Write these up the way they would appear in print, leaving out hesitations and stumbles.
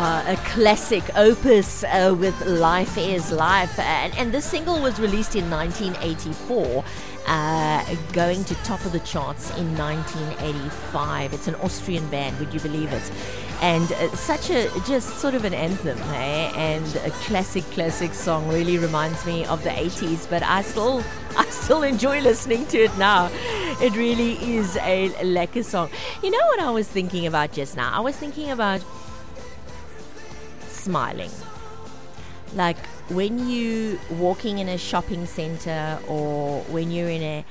A classic opus with Life is Life. And this single was released in 1984, going to top of the charts in 1985. It's an Austrian band, would you believe it? And just sort of an anthem, eh? And a classic song. Really reminds me of the 80s, but I still enjoy listening to it now. It really is a lekker song. You know what I was thinking about just now? I was thinking about smiling. Like when you walking in a shopping center, or when you're in a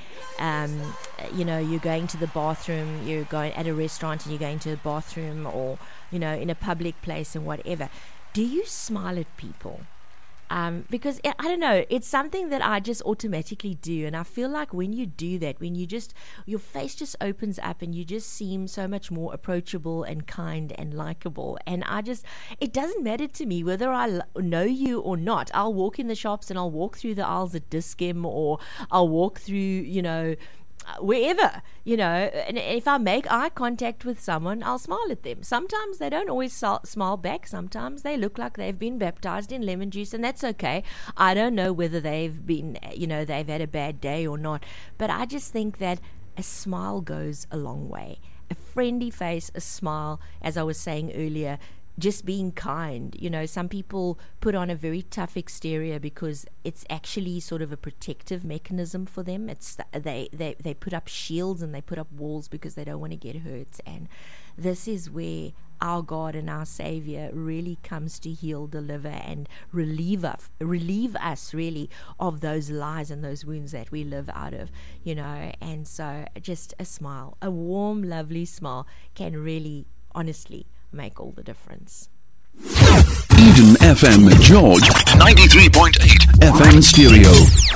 you're going to the bathroom, you're going at a restaurant and you're going to the bathroom, or in a public place and whatever, do you smile at people? Because I don't know, it's something that I just automatically do, and I feel like when you do that, when your face just opens up and you just seem so much more approachable and kind and likable. And it doesn't matter to me whether I know you or not. I'll walk in the shops and I'll walk through the aisles at Dis-Chem, or I'll walk through, wherever, and if I make eye contact with someone, I'll smile at them. Sometimes they don't always smile back. Sometimes they look like they've been baptized in lemon juice, and that's okay. I don't know whether they've been, they've had a bad day or not, but I just think that a smile goes a long way. A friendly face, a smile, as I was saying earlier, just being kind. Some people put on a very tough exterior because it's actually sort of a protective mechanism for them. It's they put up shields and they put up walls because they don't want to get hurt. And this is where our God and our Savior really comes to heal, deliver, and relieve us really of those lies and those wounds that we live out of. And so just a smile, a warm, lovely smile, can really, honestly, make all the difference. Eden FM George 93.8 FM stereo.